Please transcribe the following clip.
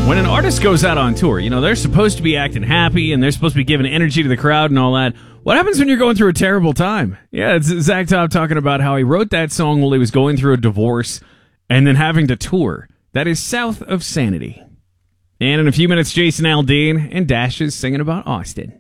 When an artist goes out on tour, they're supposed to be acting happy and they're supposed to be giving energy to the crowd and all that. What happens when you're going through a terrible time? Yeah, it's Zach Top talking about how he wrote that song while he was going through a divorce and then having to tour. That is south of sanity. And in a few minutes, Jason Aldean and Dash is singing about Austin.